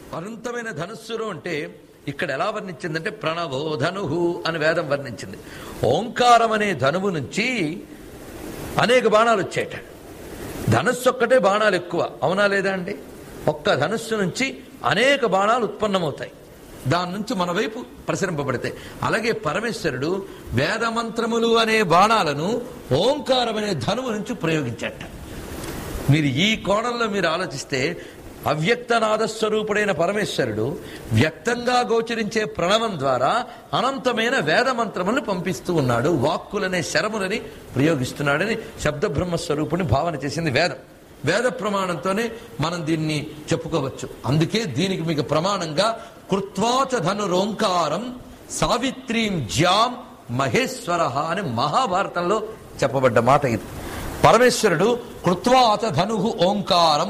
అనంతమైన ధనుస్సులో అంటే ఇక్కడ ఎలా వర్ణించిందంటే ప్రణవో ధనుహు అని వేదం వర్ణించింది. ఓంకారం అనే ధనువు నుంచి అనేక బాణాలు వచ్చాయట. ధనుస్సు ఒక్కటే బాణాలు ఎక్కువ, అవునా లేదా అండి? ఒక్క ధనుస్సు నుంచి అనేక బాణాలు ఉత్పన్నమవుతాయి, దాని నుంచి మన వైపు ప్రసరింపబడతాయి. అలాగే పరమేశ్వరుడు వేదమంత్రములు అనే బాణాలను ఓంకారం అనే ధనువు నుంచి ప్రయోగించట. మీరు ఈ కోణంలో మీరు ఆలోచిస్తే అవ్యక్తనాదస్వరూపుడైన పరమేశ్వరుడు వ్యక్తంగా గోచరించే ప్రణవం ద్వారా అనంతమైన వేదమంత్రములను పంపిస్తూ ఉన్నాడు, వాక్కులనే శరములని ప్రయోగిస్తున్నాడని శబ్దబ్రహ్మస్వరూపుని భావన చేసింది వేదం. వేద ప్రమాణంతోనే మనం దీన్ని చెప్పుకోవచ్చు. అందుకే దీనికి మీకు ప్రమాణంగా కృత్వాచ ధనురోంకారం సావిత్రీం జ్యాం మహేశ్వర అని మహాభారతంలో చెప్పబడ్డ మాట ఇది. పరమేశ్వరుడు కృత్వాచ ధనుహు ఓంకారం,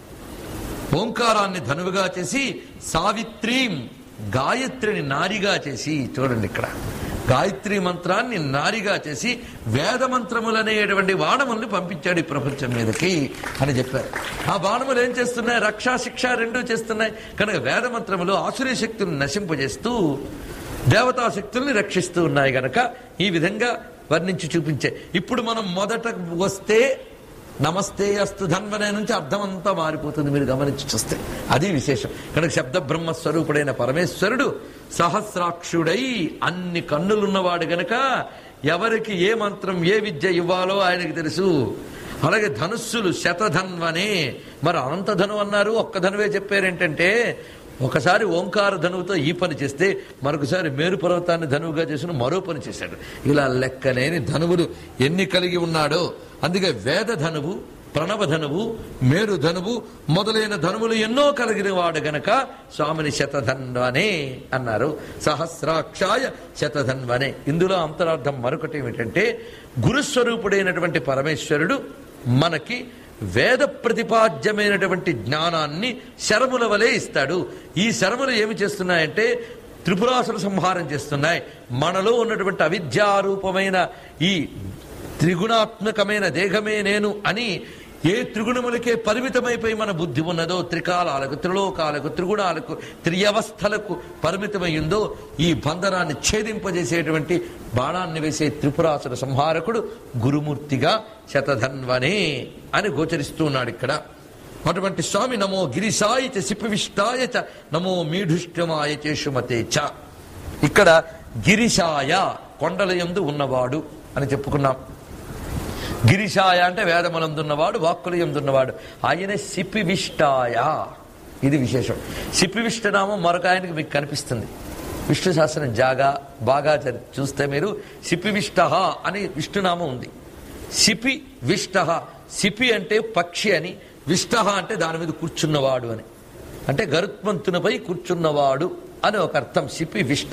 ఓంకారాన్ని ధనువుగా చేసి సావిత్రీం గాయత్రిని నారిగా చేసి, చూడండి ఇక్కడ గాయత్రి మంత్రాన్ని నారిగా చేసి వేద మంత్రములనేటువంటి బాణముల్ని పంపించాడు ఈ ప్రపంచం మీదకి అని చెప్పారు. ఆ బాణములు ఏం చేస్తున్నాయి? రక్షా శిక్ష రెండూ చేస్తున్నాయి. కనుక వేద మంత్రములు ఆసురీ శక్తులను నశింపజేస్తూ దేవతా శక్తుల్ని రక్షిస్తూ ఉన్నాయి గనక ఈ విధంగా వర్ణించి చూపించే. ఇప్పుడు మనం మొదట వస్తే నమస్తే అస్తు ధన్వనే నుంచి అర్థమంతా మారిపోతుంది, మీరు గమనించి చూస్తే అది విశేషం. కనుక శబ్ద బ్రహ్మ స్వరూపుడైన పరమేశ్వరుడు సహస్రాక్షుడై అన్ని కన్నులున్నవాడు గనక ఎవరికి ఏ మంత్రం ఏ విద్య ఇవ్వాలో ఆయనకి తెలుసు. అలాగే ధనుస్సులు శతధన్వనే, మరి అనంత ధను అన్నారు, ఒక్క ధనువే చెప్పారేంటంటే ఒకసారి ఓంకార ధనువుతో ఈ పని చేస్తే మరొకసారి మేరు పర్వతాన్ని ధనువుగా చేసిన మరో పని చేశాడు. ఇలా లెక్కలేని ధనువులు ఎన్ని కలిగి ఉన్నాడో. అందుకే వేద ధనువు, ప్రణవ ధనువు, మేరు ధనువు మొదలైన ధనువులు ఎన్నో కలిగిన వాడు గనక స్వామిని శతధన్వనే అన్నారు. సహస్రాక్షాయ శతధన్వనే. ఇందులో అంతరార్థం మరొకటి ఏమిటంటే గురుస్వరూపుడైనటువంటి పరమేశ్వరుడు మనకి వేద ప్రతిపాద్యమైనటువంటి జ్ఞానాన్ని శరముల వలె ఇస్తాడు. ఈ శరములు ఏమి చేస్తున్నాయంటే త్రిపురాసుర సంహారం చేస్తున్నాయి. మనలో ఉన్నటువంటి అవిద్యారూపమైన ఈ త్రిగుణాత్మకమైన దేహమే నేను అని ఏ త్రిగుణములకే పరిమితమైపోయి మన బుద్ధి ఉన్నదో, త్రికాలాలకు, త్రిలోకాలకు, త్రిగుణాలకు, త్రియవస్థలకు పరిమితమైందో ఈ బంధనాన్ని ఛేదింపజేసేటువంటి బాణాన్ని వేసే త్రిపురాసుర సంహారకుడు గురుమూర్తిగా శతధన్వనే అని గోచరిస్తూ ఉన్నాడు ఇక్కడ. అటువంటి స్వామి నమో గిరిశాయ చ సిపివిష్టాయ చ నమో మీఢుష్టమాయ చేషుమతే చ. ఇక్కడ గిరిశాయ కొండలయందు ఉన్నవాడు అని చెప్పుకున్నాం. గిరిశాయ అంటే వేదములందున్నవాడు, వాక్కులయందున్నవాడు. ఆయనే సిపివిష్టాయ, ఇది విశేషం. సిపివిష్టనామం మరొక ఆయనకి మీకు కనిపిస్తుంది. విష్ణు శాస్త్రం బాగా చూస్తే మీరు సిపివిష్ట అని విష్ణునామం ఉంది. సిపి విష్ట, సిపి అంటే పక్షి అని, విష్ట అంటే దాని మీద కూర్చున్నవాడు అని, అంటే గరుత్మంతునిపై కూర్చున్నవాడు అని ఒక అర్థం సిపి విష్ట.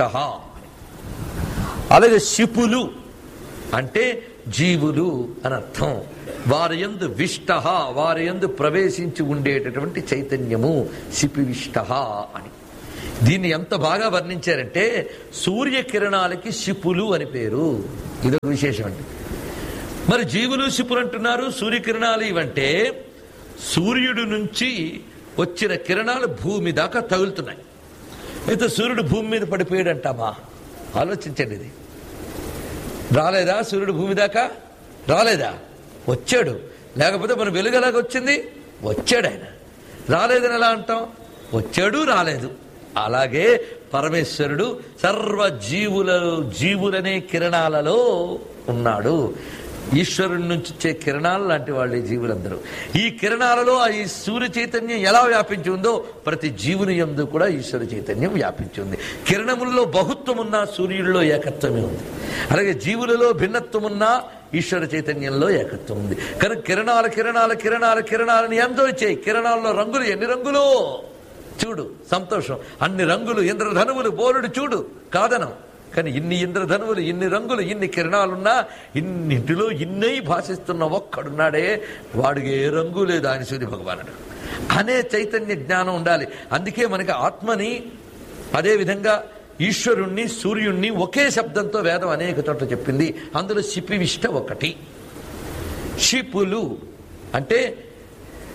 అలాగే శిపులు అంటే జీవులు అని అర్థం. వారి యందు విష్ట, వారి యందు ప్రవేశించి ఉండేటటువంటి చైతన్యము సిపివిష్ట అని. దీన్ని ఎంత బాగా వర్ణించారంటే సూర్యకిరణాలకి శిపులు అని పేరు. ఇదొక విశేషం అండి. మరి జీవులు శిపులు అంటున్నారు, సూర్యకిరణాలు ఇవంటే సూర్యుడు నుంచి వచ్చిన కిరణాలు భూమి దాకా తగులుతున్నాయి. అయితే సూర్యుడు భూమి మీద పడిపోయాడు అంటామా? ఆలోచించండి. ఇది రాలేదా? సూర్యుడు భూమి దాకా రాలేదా? వచ్చాడు. లేకపోతే మన వెలుగు ఎలాగ వచ్చింది? వచ్చాడు ఆయన. రాలేదని ఎలా అంటాం? వచ్చాడు, రాలేదు. అలాగే పరమేశ్వరుడు సర్వ జీవులనే కిరణాలలో ఉన్నాడు. ఈశ్వరుడి నుంచి వచ్చే కిరణాలు లాంటి వాళ్ళు ఈ జీవులందరూ. ఈ కిరణాలలో ఈ సూర్య చైతన్యం ఎలా వ్యాపించి ఉందో ప్రతి జీవుని యందు కూడా ఈశ్వర చైతన్యం వ్యాపించి ఉంది. కిరణముల్లో బహుత్వం ఉన్నా సూర్యుడిలో ఏకత్వమే ఉంది. అలాగే జీవులలో భిన్నత్వం ఉన్నా ఈశ్వర చైతన్యంలో ఏకత్వం ఉంది. కనుక కిరణాలు కిరణాలు కిరణాలు కిరణాలని ఎంతో ఇచ్చాయి. కిరణాల్లో రంగులు ఎన్ని రంగులు చూడు, సంతోషం. అన్ని రంగులు, ఇంద్రధనువులు బోలుడు చూడు, కాదనం. కానీ ఇన్ని ఇంద్రధనువులు, ఇన్ని రంగులు, ఇన్ని కిరణాలున్నా ఇన్నింటిలో ఇన్నై భాషిస్తున్న ఒక్కడున్నాడే, వాడికి ఏ రంగు లేదు ఆయన సూర్య భగవానుడు అనే చైతన్య జ్ఞానం ఉండాలి. అందుకే మనకి ఆత్మని, అదేవిధంగా ఈశ్వరుణ్ణి, సూర్యుణ్ణి ఒకే శబ్దంతో వేదం అనేక చోట్ల చెప్పింది. అందులో శిపివిష్ట ఒకటి. శిపులు అంటే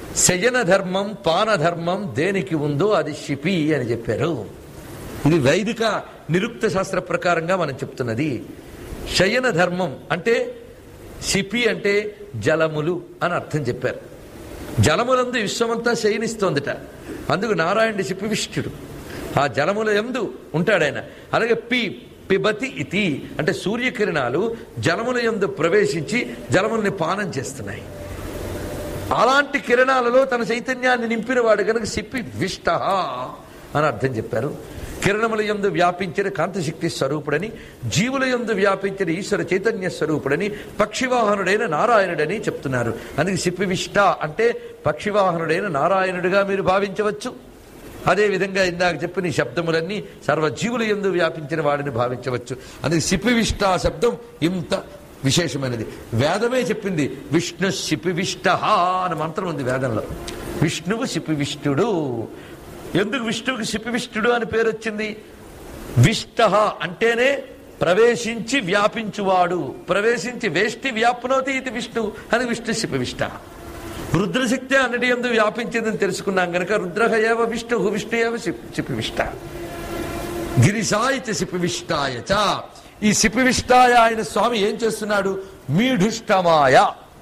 శయన ధర్మం పాన ధర్మం దేనికి ఉందో అది శిపి అని చెప్పారు. ఇది వైదిక నిరుక్త శాస్త్ర ప్రకారంగా మనం చెప్తున్నది. శయన ధర్మం అంటే శిపి అంటే జలములు అని అర్థం చెప్పారు. జలములందు విశ్వమంతా శయనిస్తోందిట. అందుకు నారాయణుడి శిపివిష్ఠుడు ఆ జలముల యందు ఉంటాడాయన. అలాగే పిబతి ఇతి అంటే సూర్యకిరణాలు జలముల యందు ప్రవేశించి జలముల్ని పానం చేస్తున్నాయి. అలాంటి కిరణాలలో తన చైతన్యాన్ని నింపినవాడు కనుక శిపివిష్ట అని అర్థం చెప్పారు. కిరణముల యందు వ్యాపించిన కాంతిశక్తి స్వరూపుడని, జీవుల యందు వ్యాపించిన ఈశ్వర చైతన్య స్వరూపుడని, పక్షివాహనుడైన నారాయణుడని చెప్తున్నారు. అందుకే శిపివిష్ట అంటే పక్షివాహనుడైన నారాయణుడిగా మీరు భావించవచ్చు. అదేవిధంగా ఇందాక చెప్పిన ఈ శబ్దములన్నీ సర్వజీవుల యందు వ్యాపించిన వాడిని భావించవచ్చు. అందుకే శిపివిష్ట శబ్దం ఇంత విశేషమైనది. వేదమే చెప్పింది విష్ణు శిపివిష్ట అని మంత్రం ఉంది వేదంలో. విష్ణువు శిపివిష్టుడు. ఎందుకు విష్ణువుకి శిపివిష్టుడు అని పేరు వచ్చింది? విష్ట అంటేనే ప్రవేశించి వ్యాపించువాడు. ప్రవేశించి వేష్టి వ్యాప్నోతి ఇది విష్ణు అని విష్ణు శిపివిష్ట. రుద్రశక్తి అన్నిటి యందు వ్యాపించిందని తెలుసుకున్నాం కనుక రుద్రహ ఏవ విష్ణు విష్ణు ఏవ శిపివిష్ట. గిరిశాయ శిపివిష్టాయ చ. ఈ శిపివిష్టాయ ఆయన స్వామి ఏం చేస్తున్నాడు? మీఢుష్టమాయ.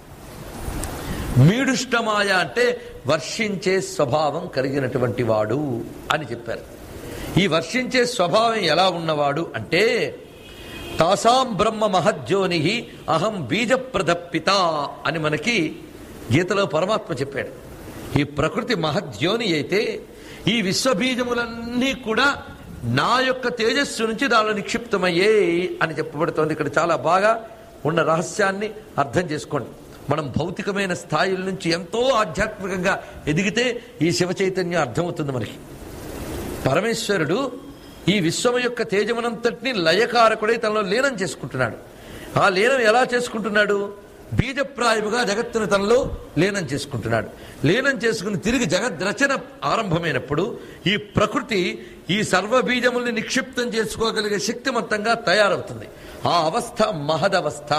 మీఢుష్టమాయ అంటే వర్షించే స్వభావం కలిగినటువంటి వాడు అని చెప్పారు. ఈ వర్షించే స్వభావం ఎలా ఉన్నవాడు అంటే తాసాం బ్రహ్మ మహజ్యోని అహం బీజప్రదపిత అని మనకి గీతలో పరమాత్మ చెప్పాడు. ఈ ప్రకృతి మహజ్యోని అయితే ఈ విశ్వబీజములన్నీ కూడా నా యొక్క తేజస్సు నుంచి దానిలో నిక్షిప్తమయ్యే అని చెప్పబడుతోంది. ఇక్కడ చాలా బాగా ఉన్న రహస్యాన్ని అర్థం చేసుకోండి. మనం భౌతికమైన స్థాయిల నుంచి ఎంతో ఆధ్యాత్మికంగా ఎదిగితే ఈ శివ చైతన్యం అర్థమవుతుంది మనకి. పరమేశ్వరుడు ఈ విశ్వము యొక్క తేజమునంతటిని లయకారకుడై తనలో లీనం చేసుకుంటున్నాడు. ఆ లీనం ఎలా చేసుకుంటున్నాడు? బీజప్రాయముగా జగత్తును తనలో లీనం చేసుకుంటున్నాడు. లీనం చేసుకుని తిరిగి జగద్రచన ఆరంభమైనప్పుడు ఈ ప్రకృతి ఈ సర్వబీజముల్ని నిక్షిప్తం చేసుకోగలిగే శక్తిమంతంగా తయారవుతుంది. ఆ అవస్థ మహదవస్థ.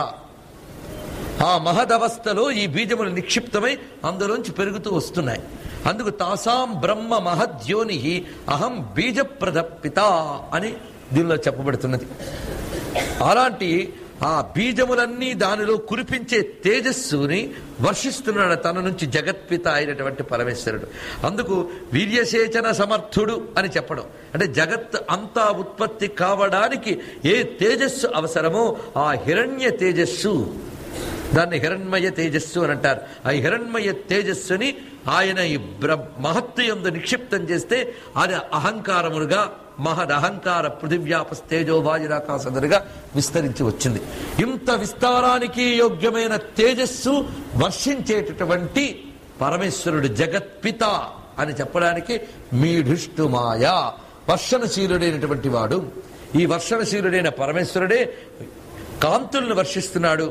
ఆ మహదవస్థలో ఈ బీజములు నిక్షిప్తమై అందులోంచి పెరుగుతూ వస్తున్నాయి. అందుకు తాసాం బ్రహ్మ మహద్యోని అహం బీజప్రదపిత అని దీనిలో చెప్పబడుతున్నది. అలాంటి ఆ బీజములన్నీ దానిలో కురిపించే తేజస్సుని వర్షిస్తున్నాడు తన నుంచి జగత్పిత అయినటువంటి పరమేశ్వరుడు. అందుకు వీర్యసేచన సమర్థుడు అని చెప్పడం అంటే జగత్ అంతా ఉత్పత్తి కావడానికి ఏ తేజస్సు అవసరమో ఆ హిరణ్య తేజస్సు, దాన్ని హిరణ్మయ తేజస్సు అని అంటారు. ఆ హిరణ్మయ తేజస్సుని ఆయన ఈ మహత్తు యందు నిక్షిప్తం చేస్తే అది అహంకారములుగా మహదహంకార పృథివ్యాపస్తేజో వాయురాకాశదులుగా విస్తరించి వచ్చింది. ఇంత విస్తారానికి యోగ్యమైన తేజస్సు వర్షించేటటువంటి పరమేశ్వరుడు జగత్పిత అని చెప్పడానికి మీఢుష్టుమాయ వర్షణశీలుడైనటువంటి వాడు. ఈ వర్షణశీలుడైన పరమేశ్వరుడే కాంతులను వర్షిస్తున్నాడు,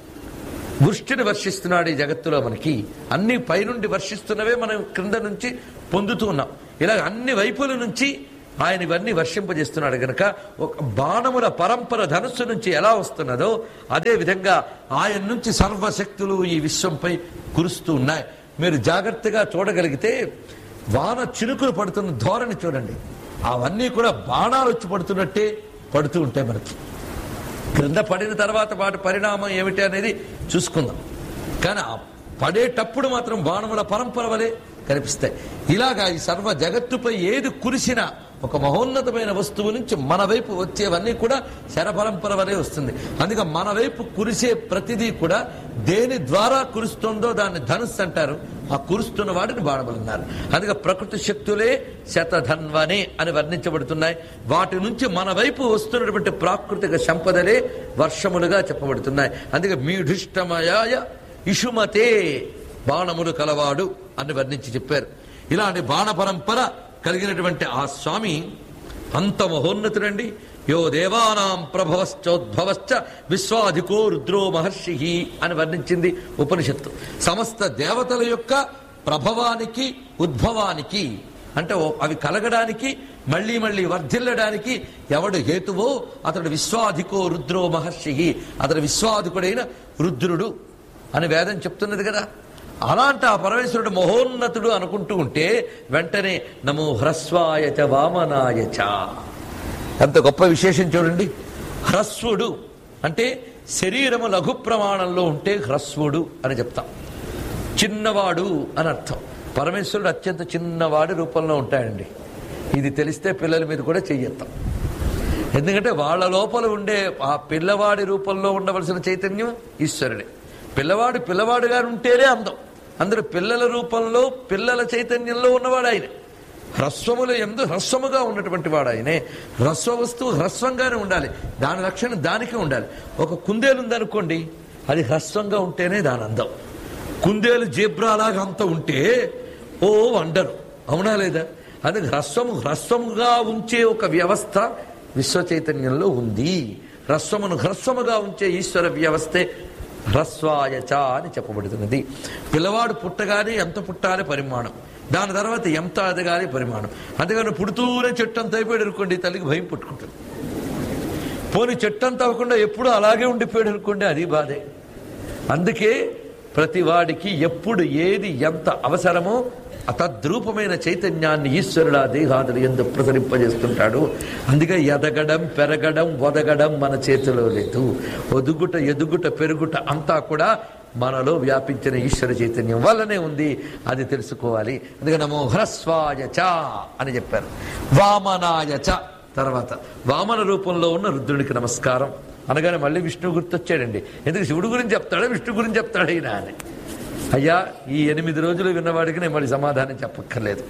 వృష్టిని వర్షిస్తున్నాడు. ఈ జగత్తులో మనకి అన్ని పైనుండి వర్షిస్తున్నవే మనం క్రింద నుంచి పొందుతూ ఉన్నాం. ఇలా అన్ని వైపుల నుంచి ఆయన ఇవన్నీ వర్షింపజేస్తున్నాడు గనక ఒక బాణముల పరంపర ధనుస్సు నుంచి ఎలా వస్తున్నదో అదే విధంగా ఆయన నుంచి సర్వశక్తులు ఈ విశ్వంపై కురుస్తూ ఉన్నాయి. మీరు జాగ్రత్తగా చూడగలిగితే వాన చినుకులు పడుతున్న ధోరణి చూడండి. అవన్నీ కూడా బాణాలు వచ్చి పడుతున్నట్టే పడుతూ ఉంటాయి. మనకి క్రింద పడిన తర్వాత వాటి పరిణామం ఏమిటి అనేది చూసుకుందాం. కానీ పడేటప్పుడు మాత్రం బాణముల పరంపర వలె కనిపిస్తాయి. ఇలాగా ఈ సర్వ జగత్తుపై ఏది కురిసినా ఒక మహోన్నతమైన వస్తువు నుంచి మన వైపు వచ్చేవన్నీ కూడా శరపరంపర వలె వస్తుంది. అందుకే మన వైపు కురిసే ప్రతిదీ కూడా దేని ద్వారా కురుస్తుందో దాన్ని ధనుస్సు అంటారు. ఆ కురుస్తున్న వాడిని బాణములన్నారు. అందుకే ప్రకృతి శక్తులే శతధన్వనే అని వర్ణించబడుతున్నాయి. వాటి నుంచి మన వైపు వస్తున్నటువంటి ప్రాకృతిక సంపదలే వర్షములుగా చెప్పబడుతున్నాయి. అందుకే మీఢుష్టమయాయ ఇషుమతే బాణములు కలవాడు అని వర్ణించి చెప్పారు. ఇలాంటి బాణ పరంపర కలిగినటువంటి ఆ స్వామి అంత మహోన్నతుడండి. యో దేవానాం ప్రభవశ్చోద్భవశ్చ విశ్వాధికో రుద్రో మహర్షి అని వర్ణించింది ఉపనిషత్తు. సమస్త దేవతల యొక్క ప్రభవానికి ఉద్భవానికి అంటే అవి కలగడానికి మళ్లీ మళ్లీ వర్ధిల్లడానికి ఎవడు హేతువో అతడు విశ్వాధికో రుద్రో మహర్షి, అతడు విశ్వాధికుడైన రుద్రుడు అని వేదం చెప్తున్నది కదా. అలాంటి ఆ పరమేశ్వరుడు మహోన్నతుడు అనుకుంటూ ఉంటే వెంటనే నమో హ్రస్వాయచ వామనాయచ. ఎంత గొప్ప విశేషం చూడండి. హ్రస్వుడు అంటే శరీరము లఘు ప్రమాణంలో ఉంటే హ్రస్వుడు అని చెప్తాం. చిన్నవాడు అని అర్థం. పరమేశ్వరుడు అత్యంత చిన్నవాడి రూపంలో ఉంటాడండి. ఇది తెలిస్తే పిల్లల మీద కూడా చెయ్యెత్తాం. ఎందుకంటే వాళ్ళ లోపల ఉండే ఆ పిల్లవాడి రూపంలో ఉండవలసిన చైతన్యం ఈశ్వరుడే. పిల్లవాడుగా ఉంటేనే అందం. అందరూ పిల్లల రూపంలో పిల్లల చైతన్యంలో ఉన్నవాడు ఆయన. హ్రస్వములు ఎందు హ్రస్వముగా ఉన్నటువంటి వాడు ఆయనే. హ్రస్వ వస్తువు హ్రస్వంగానే ఉండాలి. దాని లక్షణం దానికే ఉండాలి. ఒక కుందేలు ఉందనుకోండి, అది హ్రస్వంగా ఉంటేనే దాని అందం. కుందేలు జీబ్రాలాగా అంత ఉంటే ఓ వండరు, అవునా లేదా? అది హ్రస్వముగా ఉంచే ఒక వ్యవస్థ విశ్వ చైతన్యంలో ఉంది. హ్రస్వమును హ్రస్వముగా ఉంచే ఈశ్వర వ్యవస్థే హ్రస్వాయచ అని చెప్పబడుతున్నది. పిల్లవాడు పుట్టగానే ఎంత పుట్టాలి పరిమాణం, దాని తర్వాత ఎంత ఎదగాలి పరిమాణం. అందుకని పుడుతూనే చెట్టు అంత అయిపోయాడు అనుకోండి, తల్లికి భయం పుట్టుకుంటుంది. పోనీ చెట్టు అంత అవ్వకుండా ఎప్పుడూ అలాగే ఉండిపోయాడు అనుకోండి, అది బాధే. అందుకే ప్రతి వాడికి ఎప్పుడు ఏది ఎంత అవసరమో తద్రూపమైన చైతన్యాన్ని ఈశ్వరుడు ఆ దేహాదులు ఎందు ప్రసరింపజేస్తుంటాడు. అందుకే ఎదగడం పెరగడం ఒదగడం మన చేతిలో లేదు. ఒదుగుట ఎదుగుట పెరుగుట అంతా కూడా మనలో వ్యాపించిన ఈశ్వర చైతన్యం వల్లనే ఉంది. అది తెలుసుకోవాలి. అందుకే నమో హ్రస్వాయచ అని చెప్పారు. వామనాయచ తర్వాత వామన రూపంలో ఉన్న రుద్రుడికి నమస్కారం అనగానే మళ్ళీ విష్ణువు గుర్తొచ్చాడండి. ఎందుకు శివుడు గురించి చెప్తాడా విష్ణు గురించి చెప్తాడా ఈయన అని. అయ్యా, ఈ 8 రోజులు విన్నవాడికి నేను మళ్ళీ సమాధానం చెప్పక్కర్లేదు.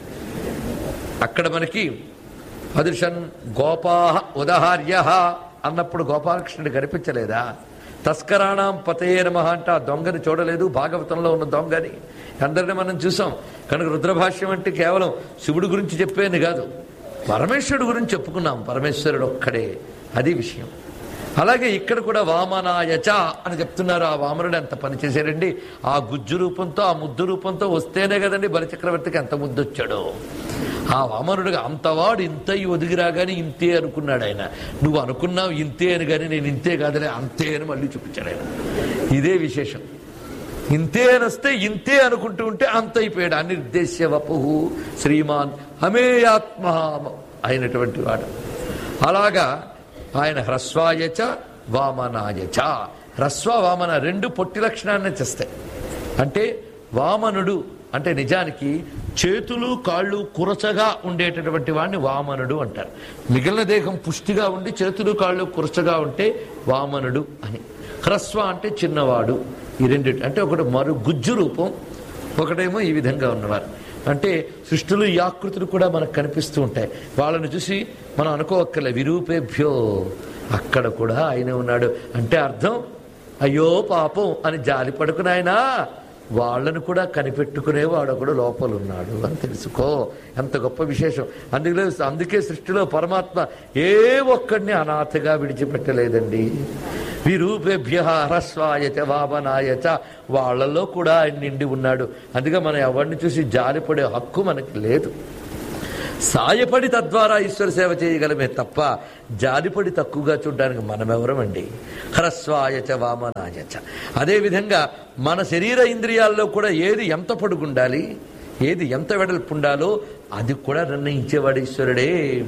అక్కడ మనకి అదృశన్ గోపాహ ఉదహార్య అన్నప్పుడు గోపాలకృష్ణుడు కనిపించలేదా? తస్కరాణం పతయే నమః అంటే ఆ దొంగని చూడలేదు, భాగవతంలో ఉన్న దొంగని అందరినీ మనం చూసాం. కనుక రుద్రభాష్యం అంటే కేవలం శివుడి గురించి చెప్పేది కాదు, పరమేశ్వరుడు గురించి చెప్పుకున్నాం. పరమేశ్వరుడు ఒక్కడే, అది విషయం. అలాగే ఇక్కడ కూడా వామనాయచ అని చెప్తున్నారు. ఆ వామనుడు ఎంత పని చేశాడండి. ఆ గుజ్జు రూపంతో ఆ ముద్దు రూపంతో వస్తేనే కదండి బలిచక్రవర్తికి ఎంత ముద్దు వచ్చాడో. ఆ వామనుడిగా అంతవాడు ఇంత ఒదిగిరాగానే ఇంతే అనుకున్నాడు ఆయన. నువ్వు అనుకున్నావు ఇంతే అని, కానీ నేను ఇంతే కాదలే అంతే అని మళ్ళీ చూపించాడు ఆయన. ఇదే విశేషం. ఇంతే అని వస్తే ఇంతే అనుకుంటూ ఉంటే అంత అయిపోయాడు. అనిర్దేశ్య వపుహు శ్రీమాన్ అమేయాత్మ అయినటువంటి వాడు. అలాగా ఆయన హ్రస్వాయచ వామనాయచ. హ్రస్వ వామన రెండు పొట్టి లక్షణాన్ని చేస్తాయి. అంటే వామనుడు అంటే నిజానికి చేతులు కాళ్ళు కురచగా ఉండేటటువంటి వాడిని వామనుడు అంటారు. మిగిలిన దేహం పుష్టిగా ఉండి చేతులు కాళ్ళు కురచగా ఉంటే వామనుడు అని. హ్రస్వ అంటే చిన్నవాడు. ఈ రెండు అంటే ఒకటి గుజ్జు రూపం, ఒకటేమో ఈ విధంగా ఉన్నవారు. అంటే సృష్టిలో ఈ ఆకృతులు కూడా మనకు కనిపిస్తూ ఉంటాయి. వాళ్ళని చూసి మనం అనుకోవక్కర్లే విరూపేభ్యో అక్కడ కూడా ఆయన ఉన్నాడు అంటే అర్థం అయ్యో పాపం అని జాలి పడుకుని ఆయన వాళ్ళను కూడా కనిపెట్టుకునేవాడు కూడా లోపల ఉన్నాడు అని తెలుసుకో. ఎంత గొప్ప విశేషం. అందుకే సృష్టిలో పరమాత్మ ఏ ఒక్కడిని అనాథగా విడిచిపెట్టలేదండి. విరూపేభ్య హ్రస్వాయచ వామనాయచ వాళ్ళలో కూడా ఆయన నిండి ఉన్నాడు. అందుకే మనం ఎవరిని చూసి జాలిపడే హక్కు మనకి లేదు. సాయపడి తద్వారా ఈశ్వర సేవ చేయగలమే తప్ప జాలిపడి తక్కువగా చూడడానికి మనమెవరమండి. హ్రస్వాయచ వామనాయచ. అదేవిధంగా మన శరీర ఇంద్రియాల్లో కూడా ఏది ఎంత పొడుగుండాలి, ఏది ఎంత వెడల్పు ఉండాలో అది కూడా నిర్ణయించేవాడు ఈశ్వరుడే.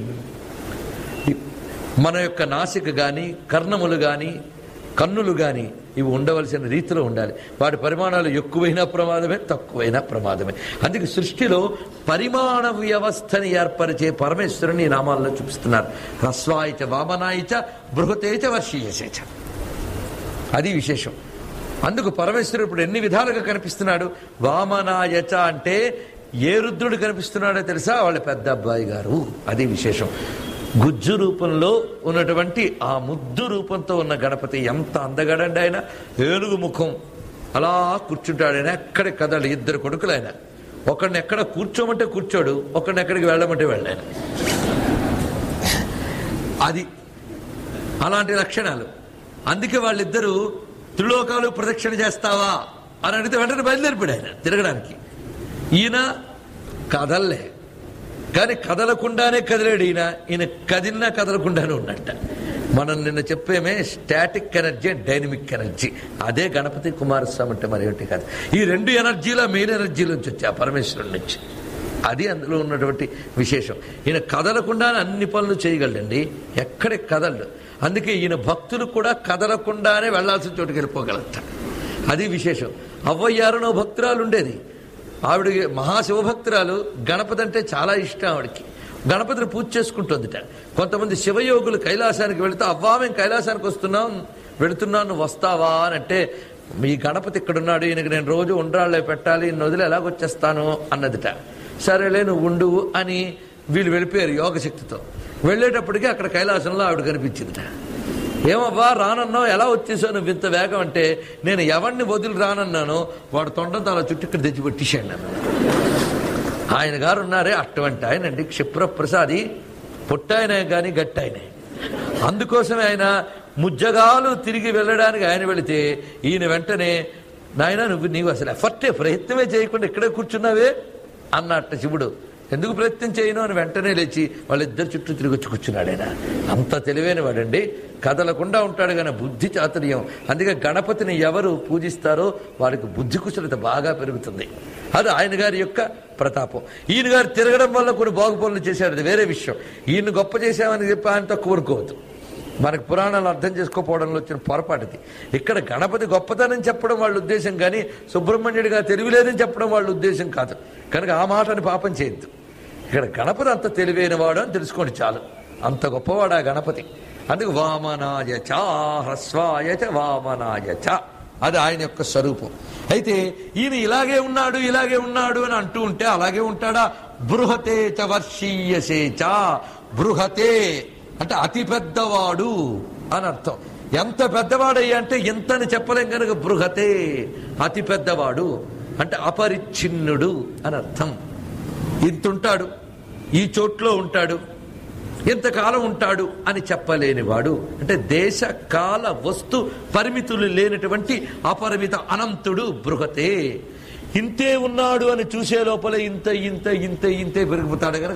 మన యొక్క నాసిక కానీ కర్ణములు కానీ కన్నులు కానీ ఇవి ఉండవలసిన రీతిలో ఉండాలి. వాటి పరిమాణాలు ఎక్కువైనా ప్రమాదమే, తక్కువైనా ప్రమాదమే. అందుకే సృష్టిలో పరిమాణ వ్యవస్థని ఏర్పరిచే పరమేశ్వరుని నామాల్లో చూపిస్తున్నారు. హ్రస్వాయచ వామనాయచ బృహతేచ వర్షీయసేచ. అది విశేషం. అందుకు పరమేశ్వరుడు ఇప్పుడు ఎన్ని విధాలుగా కనిపిస్తున్నాడు. వామనాయచ అంటే ఏ రుద్రుడు కనిపిస్తున్నాడో తెలుసా? వాళ్ళ పెద్ద అబ్బాయి గారు. అది విశేషం. గుజ్జు రూపంలో ఉన్నటువంటి ఆ ముద్దు రూపంతో ఉన్న గణపతి ఎంత అందగడండి. ఆయన ఏనుగు ముఖం అలా కూర్చుంటాడు. ఆయన ఎక్కడి కదలు. 2 కొడుకులు ఆయన. ఒకడిని ఎక్కడ కూర్చోమంటే కూర్చోడు, ఒకడిని ఎక్కడికి వెళ్ళమంటే వెళ్ళాయన. అది అలాంటి లక్షణాలు. అందుకే వాళ్ళిద్దరూ త్రిలోకాలు ప్రదక్షిణ చేస్తావా అని అడిగితే వెంటనే బయలుదేరిపోయాడు ఆయన తిరగడానికి. ఈయన కదల్లే, కానీ కదలకుండానే కదిలాడు. ఈయన కదిలినా కదలకుండానే ఉన్నట్ట. మనం నిన్న చెప్పేమే స్టాటిక్ ఎనర్జీ, డైనమిక్ ఎనర్జీ. అదే గణపతి కుమారస్వామి అంటే మరి ఏమిటి కాదు. ఈ రెండు ఎనర్జీలో మెయిన్ ఎనర్జీ నుంచి వచ్చి ఆ పరమేశ్వరుడి నుంచి. అది అందులో ఉన్నటువంటి విశేషం. ఈయన కదలకుండానే అన్ని పనులు చేయగలండి, ఎక్కడికి కదలడు. అందుకే ఈయన భక్తులు కూడా కదలకుండానే వెళ్లాల్సిన చోటుకి వెళ్ళిపోగలుగుతారు. అది విశేషం. అవ్వయ్యారనో భక్తురాలు ఉండేది, ఆవిడ మహాశివభక్తురాలు. గణపతి అంటే చాలా ఇష్టం ఆవిడకి. గణపతిని పూజ చేసుకుంటుందిట. కొంతమంది శివయోగులు కైలాసానికి వెళితే, అవ్వా మేము కైలాసానికి వెళుతున్నాను నువ్వు వస్తావా అని అంటే, మీ గణపతి ఇక్కడున్నాడు, ఈయనకి నేను రోజు ఉండ్రాళ్ళే పెట్టాలి, ఇన్ని వదిలి ఎలాగొచ్చేస్తాను అన్నదిట. సరేలే నువ్వు ఉండు అని వీళ్ళు వెళ్ళిపోయారు యోగశక్తితో. వెళ్ళేటప్పటికీ అక్కడ కైలాసంలో ఆవిడ కనిపించిందిట. ఏమవ్వా రానన్నావు, ఎలా వచ్చేసావు నువ్వు ఇంత వేగం అంటే, నేను ఎవరిని వదిలి రానన్నాను వాడు తొండంతో అలా చుట్టూ ఇక్కడ తెచ్చిపెట్టేశాడు నన్ను. ఆయన గారు ఉన్నారే అటువంటి ఆయన అండి, క్షిప్రప్రసాది, పొట్టాయనే కానీ గట్టాయనే. అందుకోసమే ఆయన ముజ్జగాలు తిరిగి వెళ్ళడానికి ఆయన వెళితే ఈయన వెంటనే, నాయన నీవు అసలు ప్రయత్నమే చేయకుండా ఇక్కడే కూర్చున్నావే అన్నట్టు శివుడు. ఎందుకు ప్రయత్నం చేయను అని వెంటనే లేచి వాళ్ళిద్దరు చుట్టూ తిరిగి వచ్చి కూర్చున్నాడు. ఆయన అంత తెలివైన వాడండి, కదలకుండా ఉంటాడు కానీ బుద్ధి చాతుర్యం. అందుకే గణపతిని ఎవరు పూజిస్తారో వారికి బుద్ధి కుశలత బాగా పెరుగుతుంది. అది ఆయన గారి యొక్క ప్రతాపం. ఈయన గారు తిరగడం వల్ల కొన్ని బాగు పనులు చేశాడు, అది వేరే విషయం. ఈయన గొప్ప చేశామని చెప్పి ఆయన తక్కువ ఊరుకోవద్దు. మనకు పురాణాలు అర్థం చేసుకోకపోవడంలో వచ్చిన పొరపాటుది. ఇక్కడ గణపతి గొప్పతనం చెప్పడం వాళ్ళ ఉద్దేశం కానీ సుబ్రహ్మణ్యుడిగా తెలివిలేదని చెప్పడం వాళ్ళ ఉద్దేశం కాదు. కనుక ఆ మాటని పాపం చేయొద్దు. ఇక్కడ గణపతి అంత తెలివైన వాడు అని తెలుసుకోండి చాలు. అంత గొప్పవాడు ఆ గణపతి. అందుకు వామనాయ చ హ్రస్వాయ చ వామనాయ చ, అది ఆయన యొక్క స్వరూపం. అయితే ఈయన ఇలాగే ఉన్నాడు అని అంటూ ఉంటే అలాగే ఉంటాడా? బృహతే చ వర్షీయసే చ. బృహతే అంటే అతి పెద్దవాడు అని అర్థం. ఎంత పెద్దవాడయ్యా అంటే ఇంతని చెప్పలేం కనుక బృహతే, అతి పెద్దవాడు అంటే అపరిచ్ఛిన్నుడు అని అర్థం. ఇంతుంటాడు, ఈ చోట్లో ఉంటాడు, ఎంతకాలం ఉంటాడు అని చెప్పలేనివాడు. అంటే దేశ కాల వస్తు పరిమితులు లేనటువంటి అపరిమిత అనంతుడు బృహతే. ఇంతే ఉన్నాడు అని చూసే లోపల ఇంతే పెరిగిపోతాడు కనుక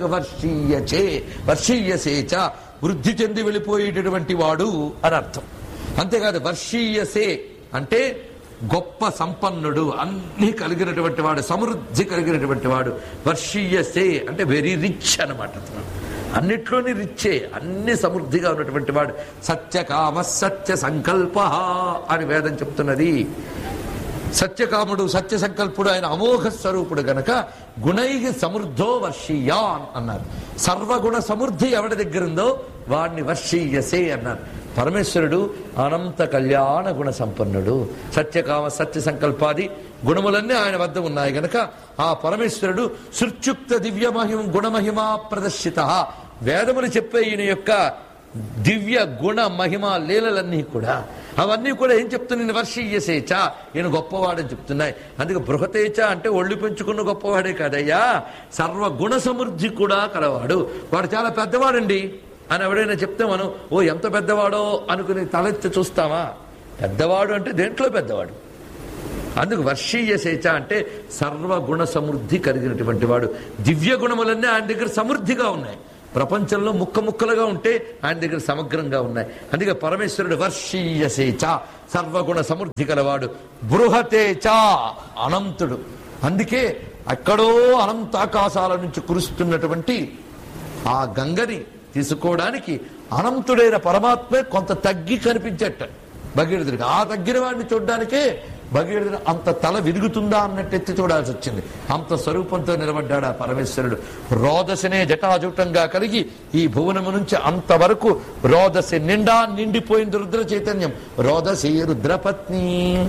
వర్షీయసేచ, వృద్ధి చెంది వెళ్ళిపోయేటటువంటి వాడు అని అర్థం. అంతేకాదు వర్షీయసే అంటే గొప్ప సంపన్నుడు, అన్ని కలిగినటువంటి వాడు, సమృద్ధి కలిగినటువంటి వాడు. వర్షీయసే అంటే వెరీ రిచ్ అనమాట. అన్నిట్లోని రిచ్చే, అన్ని సమృద్ధిగా ఉన్నటువంటి వాడు. సత్యకామ సత్య సంకల్ప అని వేదం చెప్తున్నది. సత్యకాముడు, సత్య సంకల్పుడు, ఆయన అమోఘ స్వరూపుడు గనక గుణై సమృద్ధో వర్షీయాన్ అన్నారు. సర్వగుణ సమృద్ధి ఎవడి దగ్గరుందో వాడిని వర్షీయసే అన్నారు. పరమేశ్వరుడు అనంత కళ్యాణ గుణ సంపన్నుడు. సత్యకామ సత్య సంకల్పాది గుణములన్నీ ఆయన వద్ద ఉన్నాయి గనక ఆ పరమేశ్వరుడు సుర్చుక్త దివ్య మహిమ గుణమహిమా ప్రదర్శిత. వేదములు చెప్పే ఈయన యొక్క దివ్య గుణ మహిమ లీలలన్నీ కూడా, అవన్నీ కూడా ఏం చెప్తున్నాయి? వర్షీయసేచ, ఈయన గొప్పవాడని చెప్తున్నాయి. అందుకే బృహతేచ అంటే ఒళ్ళు పెంచుకున్న గొప్పవాడే కాదయ్యా, సర్వగుణ సమృద్ధి కూడా కలవాడు. వాడు చాలా పెద్దవాడండి అని ఎవడైనా చెప్తే మనం ఎంత పెద్దవాడో అనుకుని తలెత్తి చూస్తామా? పెద్దవాడు అంటే దేంట్లో పెద్దవాడు. అందుకు వర్షీయసేచ అంటే సర్వగుణ సమృద్ధి కలిగినటువంటి వాడు. దివ్య గుణములన్నీ ఆయన దగ్గర సమృద్ధిగా ఉన్నాయి. ప్రపంచంలో ముక్కలుగా ఉంటే ఆయన దగ్గర సమగ్రంగా ఉన్నాయి. అందుకే పరమేశ్వరుడు వర్షీయసేచ, సర్వగుణ సమృద్ధి కలవాడు. బృహతేచ అనంతుడు. అందుకే అక్కడో అనంతాకాశాల నుంచి కురుస్తున్నటువంటి ఆ గంగని తీసుకోవడానికి అనంతుడైన పరమాత్మే కొంత తగ్గి కనిపించేట భగీరథుడికి. ఆ తగ్గిన వాడిని చూడడానికే భగీరథుడు అంత తల విరుగుతుందా అన్నట్టు ఎత్తి చూడాల్సి వచ్చింది. అంత స్వరూపంతో నిలబడ్డాడు ఆ పరమేశ్వరుడు. రోదశనే జటాజూటంగా కలిగి ఈ భువనము నుంచి అంతవరకు రోదశ నిండిపోయింది రుద్ర చైతన్యం. రోదశీ రుద్రపత్ని.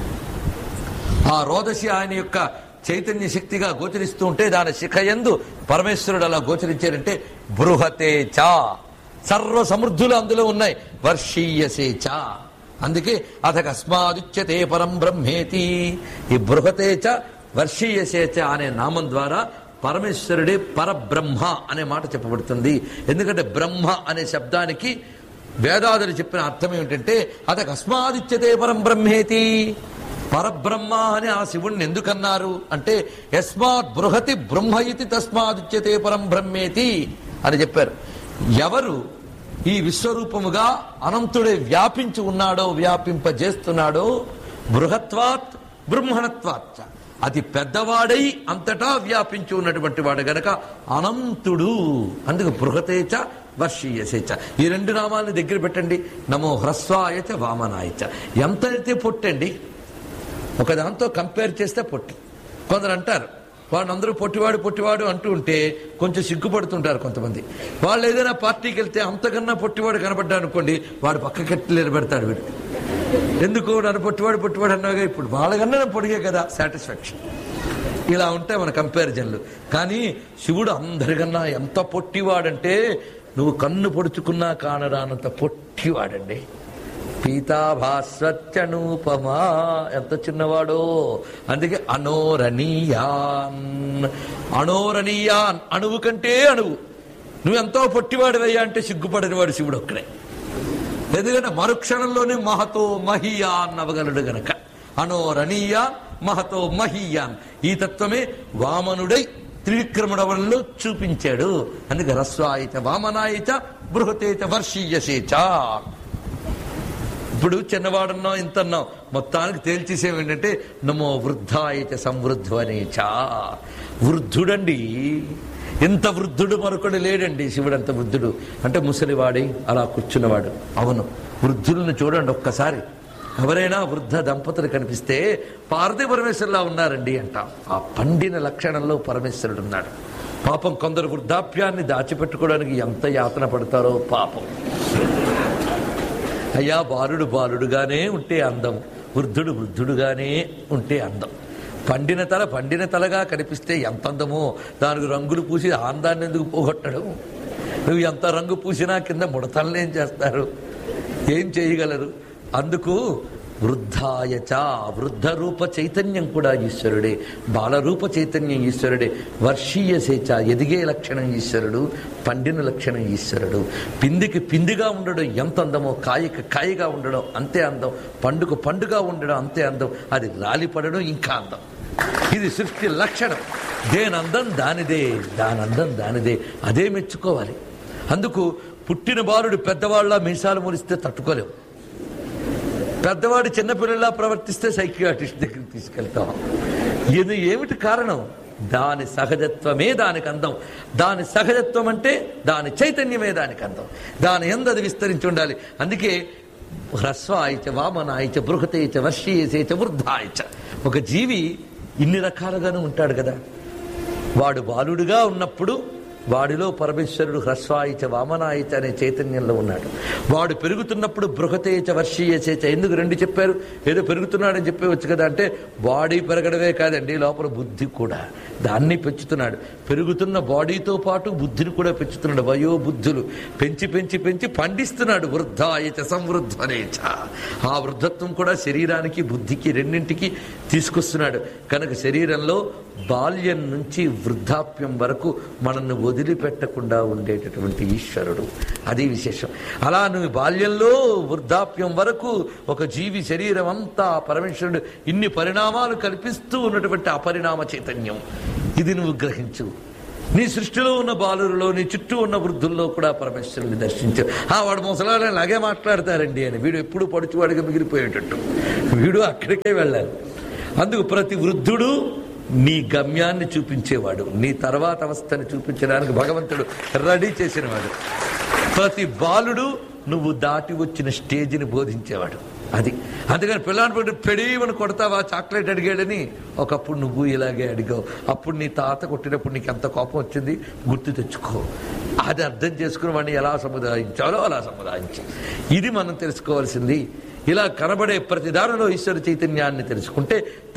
ఆ రోదశి ఆయన యొక్క చైతన్య శక్తిగా గోచరిస్తూ ఉంటే దాని శిఖయందు పరమేశ్వరుడు అలా గోచరించాడంటే బృహతేచ, సర్వ సమృద్ధులు అందులో ఉన్నాయి. వర్షీయసేచ. అందుకే అథకస్మాదుచ్యతే పరం బ్రహ్మేతి. ఈ బృహతేచ వర్షీయసేచ అనే నామం ద్వారా పరమేశ్వరుడే పరబ్రహ్మ అనే మాట చెప్పబడుతుంది. ఎందుకంటే బ్రహ్మ అనే శబ్దానికి వేదాదులు చెప్పిన అర్థం ఏమిటంటే అథకస్మాదుచ్యతే పరం బ్రహ్మేతి. పరబ్రహ్మ అని ఆ శివుణ్ణి ఎందుకన్నారు అంటే యస్మాత్ బృహతి బ్రహ్మ ఇతి తస్మాదుచ్యతే పరం బ్రహ్మేతి అని చెప్పారు. ఎవరు ఈ విశ్వరూపముగా అనంతుడే వ్యాపించి ఉన్నాడో, వ్యాపింపజేస్తున్నాడో, బృహత్వాత్ బ్రహ్మణత్వాత్, అతి పెద్దవాడై అంతటా వ్యాపించి ఉన్నటువంటి వాడు గనక అనంతుడు. అందుకు బృహతేచ వర్షీయసేచ, ఈ రెండు నామాలని దగ్గర పెట్టండి. నమో హ్రస్వాయచ వామనాయచ. ఎంత అయితే పొట్టండి, ఒక దాంతో కంపేర్ చేస్తే పొట్టి. కొందరు అంటారు వాడు అందరూ పొట్టివాడు అంటూ ఉంటే కొంచెం సిగ్గుపడుతుంటారు కొంతమంది. వాళ్ళు ఏదైనా పార్టీకి వెళ్తే అంతకన్నా పొట్టివాడు కనబడ్డా అనుకోండి, వాడు పక్కకెట్టి నిలబెడతాడు. వీడు ఎందుకు నన్ను పొట్టివాడు అన్నాగా, ఇప్పుడు వాళ్ళకన్నా నేను పొడిగే కదా సాటిస్ఫాక్షన్. ఇలా ఉంటాయి మన కంపారిజన్లు. కానీ శివుడు అందరికన్నా ఎంత పొట్టివాడంటే నువ్వు కన్ను పొడుచుకున్నా కానరానంత పొట్టివాడండి. పీతాభాస్వత్యనూపమా, ఎంత చిన్నవాడో. అందుకే అనోరణీయాన్, అనోరణీయాన్, అణువు కంటే అణువు. నువ్వెంతో పొట్టివాడివయ్యా అంటే సిగ్గుపడనివాడు శివుడు ఒక్కడే. ఎందుకంటే మరుక్షణంలోనే మహతో మహీయాన్ అవ్వగలడు గనక. అనోరణీయాన్ మహతో మహీయాన్, ఈ తత్వమే వామనుడై త్రివిక్రముడవల్లో చూపించాడు. అందుకే రస్వాయిత వామనాయిత బృహతేత వర్షీయసేచ. ఇప్పుడు చిన్నవాడన్నాం ఇంతన్నాం, మొత్తానికి తేల్చేసేమేంటంటే నమో వృద్ధాయిత సంవృద్ధనేచ. వృద్ధుడండి, ఎంత వృద్ధుడు మరొకడు లేడండి. శివుడు అంత వృద్ధుడు. అంటే ముసలివాడి అలా కూర్చున్నవాడు. అవును, వృద్ధులను చూడండి ఒక్కసారి. ఎవరైనా వృద్ధ దంపతులు కనిపిస్తే పార్వతీ పరమేశ్వరులా ఉన్నారండి అంటాం. ఆ పండిన లక్షణంలో పరమేశ్వరుడు ఉన్నాడు. పాపం కొందరు వృద్ధాప్యాన్ని దాచిపెట్టుకోవడానికి ఎంత యాతన పడతారో పాపం. అయ్యా, బాలుడు బాలుడుగానే ఉంటే అందం, వృద్ధుడు వృద్ధుడుగానే ఉంటే అందం. పండిన తలగా కనిపిస్తే ఎంత అందమో. దానికి రంగులు పూసి ఆందాన్ని ఎందుకు పోగొట్టడం? నువ్వు ఎంత రంగు పూసినా కింద ముడతలనేం చేస్తారు, ఏం చేయగలరు? అందుకు వృద్ధాయచ, వృద్ధ రూప చైతన్యం కూడా ఈశ్వరుడే, బాలరూప చైతన్యం ఈశ్వరుడే. వర్షీయసేచ, ఎదిగే లక్షణం ఈశ్వరుడు, పండిన లక్షణం ఈశ్వరుడు. పిందికి పిందిగా ఉండడం ఎంత అందమో, కాయకి కాయగా ఉండడం అంతే అందం, పండుగ పండుగ ఉండడం అంతే అందం, అది రాలిపడడం ఇంకా అందం. ఇది సృష్టి లక్షణం. దేనందం దానిదే, దానందం దానిదే, అదే మెచ్చుకోవాలి. అందుకు పుట్టిన బాలుడు పెద్దవాళ్ళ మీసాలు మురిస్తే తట్టుకోలేవు. పెద్దవాడు చిన్నపిల్లలా ప్రవర్తిస్తే సైకియాట్రిస్ట్ దగ్గరికి తీసుకెళ్తాం. ఇది ఏమిటి కారణం? దాని సహజత్వమే దానికి అందం. దాని సహజత్వం అంటే దాని చైతన్యమే దానికి అందం. దాని యందు అది విస్తరించి ఉండాలి. అందుకే హ్రస్వాయిచ వామనాయిచ బృహతేచ వర్షీయసేచ వృద్ధాయిచ. ఒక జీవి ఇన్ని రకాలుగానే ఉంటాడు కదా. వాడు బాలుడుగా ఉన్నప్పుడు వాడిలో పరమేశ్వరుడు హ్రస్వాయిచ వామనాయిచ అనే చైతన్యంలో ఉన్నాడు. వాడు పెరుగుతున్నప్పుడు బృహతేచ వర్షీయసేచ. ఎందుకు రెండు చెప్పారు? ఏదో పెరుగుతున్నాడని చెప్పవచ్చు కదా అంటే, బాడీ పెరగడమే కాదండి, లోపల బుద్ధి కూడా దాన్ని పెంచుతున్నాడు. పెరుగుతున్న బాడీతో పాటు బుద్ధిని కూడా పెంచుతున్నాడు. వయోబుద్ధులు పెంచి పెంచి పెంచి పండిస్తున్నాడు. వృద్ధాయచ సంవృద్ధనేచ. ఆ వృద్ధత్వం కూడా శరీరానికి బుద్ధికి రెండింటికి తీసుకొస్తున్నాడు. కనుక శరీరంలో బాల్యం నుంచి వృద్ధాప్యం వరకు మనల్ని వదిలిపెట్టకుండా ఉండేటటువంటి ఈశ్వరుడు, అది విశేషం. అలా నువ్వు బాల్యంలో వృద్ధాప్యం వరకు ఒక జీవి శరీరం అంతా పరమేశ్వరుడు ఇన్ని పరిణామాలు కల్పిస్తూ ఉన్నటువంటి అపరిణామ చైతన్యం. ఇది నువ్వు గ్రహించు. నీ సృష్టిలో ఉన్న బాలురులో, నీ చుట్టూ ఉన్న వృద్ధుల్లో కూడా పరమేశ్వరుని దర్శించు. వాడు ముసలాలని అలాగే మాట్లాడతారండి అని, వీడు ఎప్పుడు పడుచువాడిగా మిగిలిపోయేటట్టు, వీడు అక్కడికే వెళ్ళాలి. అందుకు ప్రతి వృద్ధుడు నీ గమ్యాన్ని చూపించేవాడు, నీ తర్వాత అవస్థని చూపించడానికి భగవంతుడు రెడీ చేసినవాడు. ప్రతి బాలుడు నువ్వు దాటి వచ్చిన స్టేజిని బోధించేవాడు. అది అందుకని పిల్లాన్ని పడి పెడేమని కొడతావా, చాక్లెట్ అడిగాడని. ఒకప్పుడు నువ్వు ఇలాగే అడిగావు. అప్పుడు నీ తాత కొట్టినప్పుడు నీకు ఎంత కోపం వచ్చింది గుర్తు తెచ్చుకో. అది అర్థం చేసుకుని వాడిని ఎలా సముదాయించాలో అలా సముదాయించి. ఇది మనం తెలుసుకోవాల్సింది. ఇలా కనబడే ప్రతి దానిలో ఈశ్వర చైతన్యాన్ని తెలుసుకుంటే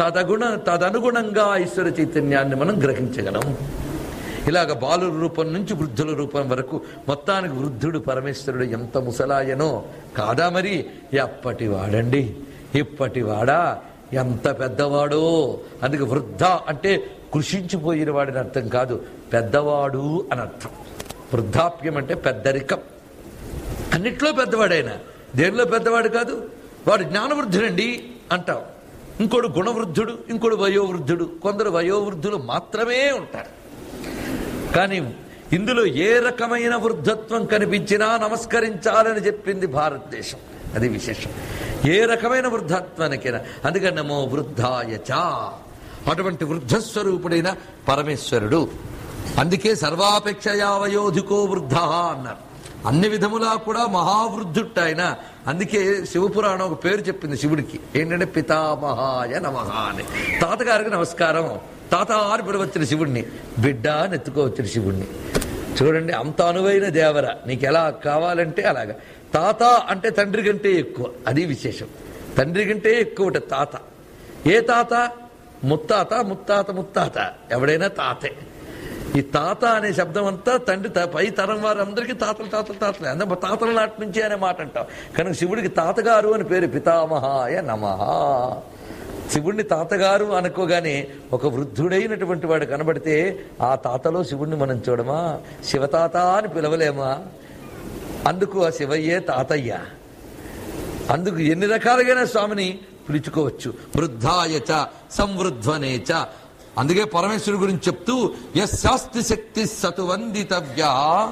తదనుగుణంగా ఈశ్వర చైతన్యాన్ని మనం గ్రహించగలం. ఇలాగ బాలుల రూపం నుంచి వృద్ధుల రూపం వరకు మొత్తానికి వృద్ధుడు పరమేశ్వరుడు ఎంత ముసలాయనో కాదా మరి? ఎప్పటి వాడండి, ఇప్పటి వాడా, ఎంత పెద్దవాడో. అందుకే వృద్ధ అంటే కృషించిపోయిన వాడిని అర్థం కాదు, పెద్దవాడు అని అర్థం. వృద్ధాప్యం అంటే పెద్దరికం. అన్నిట్లో పెద్దవాడైనా దేనిలో పెద్దవాడు కాదు. వాడు జ్ఞానవృద్ధుడండి అంటాం. ఇంకోడు గుణవృద్ధుడు, ఇంకోడు వయోవృద్ధుడు. కొందరు వయోవృద్ధులు మాత్రమే ఉంటారు. కానీ ఇందులో ఏ రకమైన వృద్ధత్వం కనిపించినా నమస్కరించాలని చెప్పింది భారతదేశం. అది విశేషం. ఏ రకమైన వృద్ధత్వానికైనా. అందుకని నమో వృద్ధాయచ, అటువంటి వృద్ధస్వరూపుడైన పరమేశ్వరుడు. అందుకే సర్వాపేక్షయా వయోధికో వృద్ధ అన్నారు. అన్ని విధములా కూడా మహావృద్ధుట్టు ఆయన. అందుకే శివపురాణం ఒక పేరు చెప్పింది శివుడికి, ఏంటంటే పితామహాయ నమః అని. తాతగారికి నమస్కారం. తాత అని పిలవచ్చిన శివుడిని, బిడ్డ అని ఎత్తుకోవచ్చిన శివుడిని. చూడండి, అంత అనువైన దేవర. నీకు ఎలా కావాలంటే అలాగా. తాత అంటే తండ్రి కంటే ఎక్కువ, అది విశేషం. తండ్రి కంటే ఎక్కువ తాత. ఏ తాత? ముత్తాత, ముత్తాత, ముత్తాత, ఎవడైనా తాతే. ఈ తాత అనే శబ్దం అంతా తండ్రి పై తరం వారందరికీ తాతలు తాతలు తాతలే. అందుకే తాతల నాటి నుంచి అనే మాట అంటాం. కనుక శివుడికి తాతగారు అని పేరు, పితామహాయ నమః. శివుడిని తాతగారు అనుకోగానే ఒక వృద్ధుడైనటువంటి వాడు కనబడితే ఆ తాతలో శివుడిని మనం చూడమా? శివతాత అని పిలవలేమా? అందుకు ఆ శివయ్యే తాతయ్య. అందుకు ఎన్ని రకాలుగా స్వామిని పిలుచుకోవచ్చు. వృద్ధాయచ సంవృధ్వనేచ. అందుకే పరమేశ్వరుడు గురించి చెప్తూ యస్యాస్తి శక్తి సతు వందితవ్య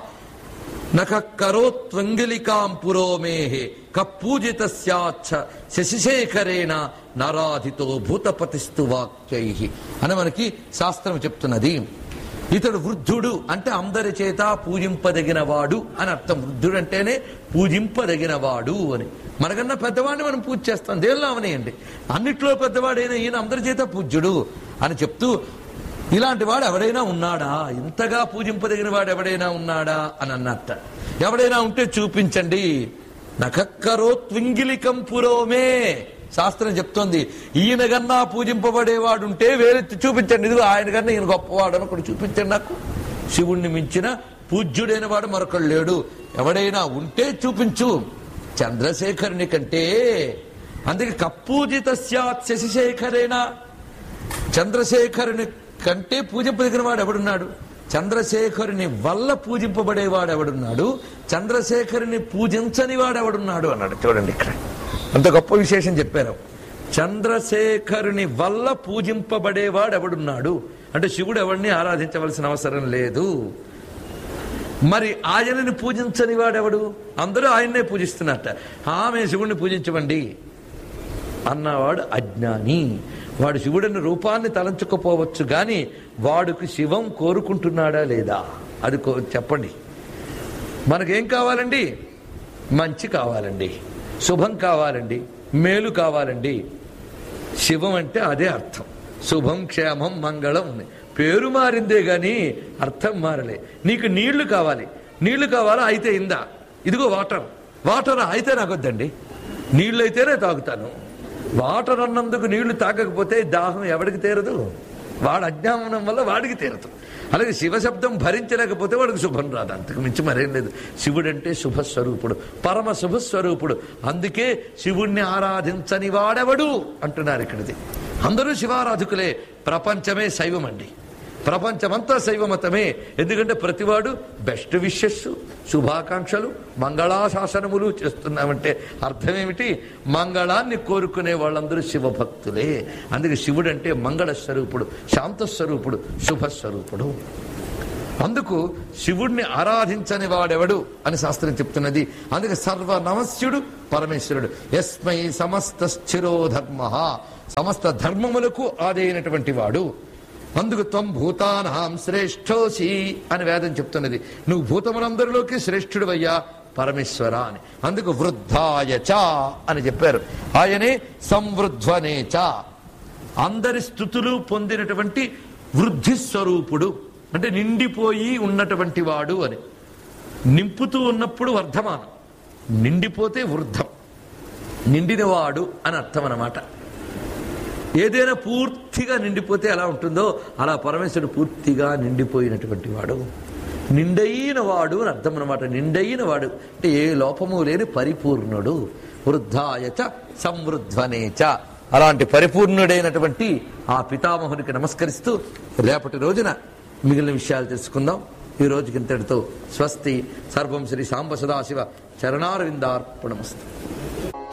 నకరోత్వంగిలికాం పురోమేహే కపూజిత శశిశేఖరేణ నరాధితో భూతపతిస్తు వాక్యై అని మనకి శాస్త్రం చెప్తున్నది. ఇతడు వృద్ధుడు అంటే అందరి చేత పూజింపదగినవాడు అని అర్థం. వృద్ధుడు అంటేనే పూజింపదగినవాడు అని. మనకన్నా పెద్దవాడిని మనం పూజ చేస్తాం, దేవుళ్ళు అవనేయండి. అన్నిట్లో పెద్దవాడైనా ఈయన అందరి చేత పూజ్యుడు అని చెప్తూ, ఇలాంటి వాడు ఎవడైనా ఉన్నాడా? ఇంతగా పూజింపదగిన వాడు ఎవడైనా ఉన్నాడా అని అన్నట్ట. ఎవడైనా ఉంటే చూపించండి. నకరోత్వింగిలికం పురోమే శాస్త్రం చెప్తోంది. ఈయన కన్నా పూజింపబడేవాడుంటే వేరెత్తి చూపించండి. ఇదిగో ఆయన కన్నా ఈయన గొప్పవాడు అని ఒకటి చూపించండి నాకు. శివుణ్ణి మించిన పూజ్యుడైన వాడు మరొకడు లేడు. ఎవడైనా ఉంటే చూపించు. చంద్రశేఖరుని కంటే, అందుకే కపూజిత స్యాత్ శశిశేఖరేణ, చంద్రశేఖరుని కంటే పూజింపదగిన వాడు ఎవడున్నాడు? చంద్రశేఖరుని వల్ల పూజింపబడేవాడు ఎవడున్నాడు? చంద్రశేఖరుని పూజించని వాడు ఎవడున్నాడు అన్నాడు. చూడండి, ఇక్కడ అంత గొప్ప విశేషం చెప్పారు. చంద్రశేఖరుని వల్ల పూజింపబడేవాడు ఎవడున్నాడు అంటే శివుడు ఎవరిని ఆరాధించవలసిన అవసరం లేదు. మరి ఆయనని పూజించని వాడెవడు? అందరూ ఆయన్నే పూజిస్తున్నట్ట. ఆమె శివుడిని పూజించమండి అన్నవాడు అజ్ఞాని. వాడు శివుడిని రూపాన్ని తలంచుకోపోవచ్చు గాని వాడుకు శివం కోరుకుంటున్నాడా లేదా అది చెప్పండి. మనకేం కావాలండి? మంచి కావాలండి, శుభం కావాలండి, మేలు కావాలండి. శివం అంటే అదే అర్థం. శుభం, క్షేమం, మంగళం ఉంది. పేరు మారిందే గాని అర్థం మారలే. నీకు నీళ్లు కావాలి, నీళ్లు కావాలా? అయితే ఇందా, ఇదిగో వాటర్. వాటర్ అయితే నాకొద్దండి, నీళ్లు అయితేనే తాగుతాను. వాటర్ అన్నందుకు నీళ్లు తాగకపోతే దాహం ఎవడికి తీరదు? వాడు అజ్ఞానం వల్ల వాడికి తీరదు. అలాగే శివశబ్దం భరించలేకపోతే వాడికి శుభం రాదు. అంతకు మించి మరేం లేదు. శివుడంటే శుభస్వరూపుడు, పరమ శుభస్వరూపుడు. అందుకే శివుణ్ణి ఆరాధించని వాడెవడు అంటున్నారు ఇక్కడిది. అందరూ శివారాధకులే. ప్రపంచమే శైవం అండి, ప్రపంచమంతా శైవమతమే. ఎందుకంటే ప్రతివాడు బెస్ట్ విషెస్, శుభాకాంక్షలు, మంగళాశాసనములు చేస్తున్నామంటే అర్థమేమిటి? మంగళాన్ని కోరుకునే వాళ్ళందరూ శివభక్తులే. అందుకే శివుడు అంటే మంగళ స్వరూపుడు, శాంతస్వరూపుడు, శుభస్వరూపుడు. అందుకు శివుణ్ణి ఆరాధించని వాడెవడు అని శాస్త్రం చెప్తున్నది. అందుకే సర్వనమస్యుడు పరమేశ్వరుడు. యస్మై సమస్త స్థిరో ధర్మ, సమస్త ధర్మములకు ఆదైనటువంటి వాడు. అందుకు త్వం భూతానాం శ్రేష్ఠోసి అని వేదం చెప్తున్నది. నువ్వు భూతములందరిలోకి శ్రేష్ఠుడివయ్యా పరమేశ్వర అని. అందుకు వృద్ధాయచ అని చెప్పారు. ఆయనే సంవృధ్వనేచ, అందరి స్థుతులు పొందినటువంటి వృద్ధి స్వరూపుడు. అంటే నిండిపోయి ఉన్నటువంటి వాడు అని. నింపుతూ ఉన్నప్పుడు వర్ధమానం, నిండిపోతే వృద్ధం, నిండినవాడు అని అర్థం అన్నమాట. ఏదైనా పూర్తిగా నిండిపోతే ఎలా ఉంటుందో అలా పరమేశ్వరుడు పూర్తిగా నిండిపోయినటువంటి వాడు, నిండైన వాడు అని అర్థం అన్నమాట. నిండైన వాడు అంటే ఏ లోపము లేని పరిపూర్ణుడు. వృద్ధాయచ సంవృధ్వనేచ, అలాంటి పరిపూర్ణుడైనటువంటి ఆ పితామహునికి నమస్కరిస్తూ రేపటి రోజున మిగిలిన విషయాలు తెలుసుకుందాం. ఈ రోజుకి ఇంతటితో స్వస్తి. సర్వం శ్రీ సాంబ సదాశివ చరణారవిందార్పణమస్తు.